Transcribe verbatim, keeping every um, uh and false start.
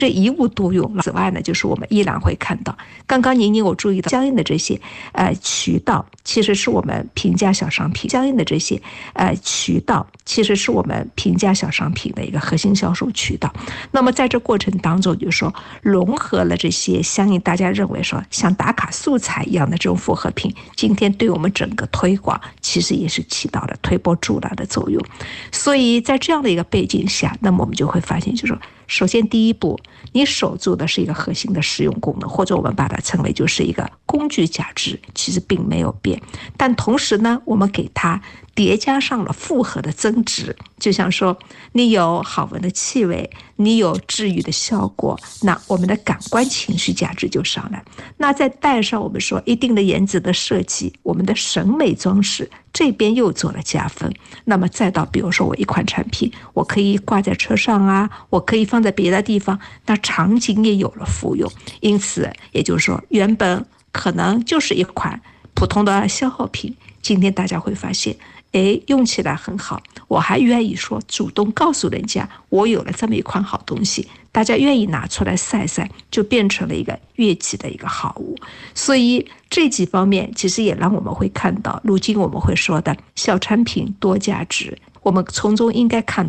这一物多用。此外呢，就是我们依然会看到，刚刚宁宁我注意到相应的这些呃渠道，其实是我们平价小商品相应的这些呃渠道，其实是我们平价小商品的一个核心销售渠道。那么在这过程当中，就是说融合了这些相应大家认为说像打卡素材一样的这种复合品，今天对我们整个推广其实也是起到了推波助澜的作用。所以在这样的一个背景下，那么我们就会发现，就是说首先第一步，你守住的是一个核心的实用功能，或者我们把它称为就是一个工具价值，其实并没有变。但同时呢，我们给它叠加上了复合的增值，就像说你有好闻的气味，你有治愈的效果，那我们的感官情绪价值就上来。那再带上我们说一定的颜值的设计，我们的审美装饰这边又做了加分。那么再到比如说我一款产品，我可以挂在车上啊，我可以放在别的地方，那场景也有了复用。因此也就是说，原本可能就是一款普通的消耗品，今天大家会发现，哎，用起来很好，我还愿意说主动告诉人家我有了这么一款好东西，大家愿意拿出来晒晒，就变成了一个悦己的一个好物。所以这几方面其实也让我们会看到，如今我们会说的小产品多价值，我们从中应该看